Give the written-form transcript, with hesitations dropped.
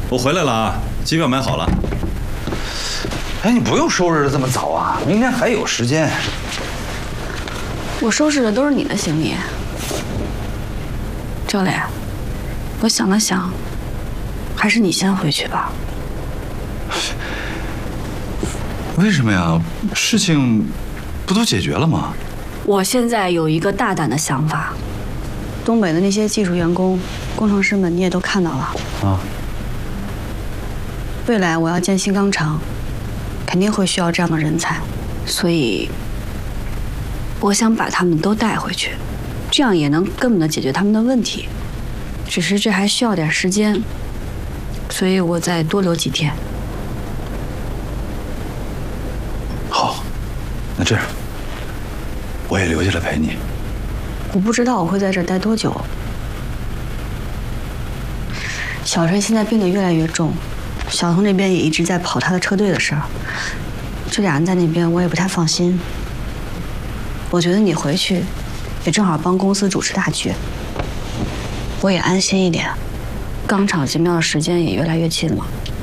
我回来了啊，机票买好了。 哎，你不用收拾的这么早啊，明天还有时间。 我收拾的都是你的行李。赵磊，我想了想，还是你先回去吧。 为什么呀？事情不都解决了吗？ 我现在有一个大胆的想法，东北的那些技术员工、工程师们你也都看到了啊。 未来我要建新钢厂，肯定会需要这样的人才，所以我想把他们都带回去，这样也能根本的解决他们的问题。只是这还需要点时间，所以我再多留几天。 好，那这样，我也留下来陪你。 我不知道我会在这儿待多久。小陈现在病得越来越重，小童这边也一直在跑他的车队的事儿，这俩人在那边我也不太放心。我觉得你回去，也正好帮公司主持大局，我也安心一点。钢厂结苗的时间也越来越近了。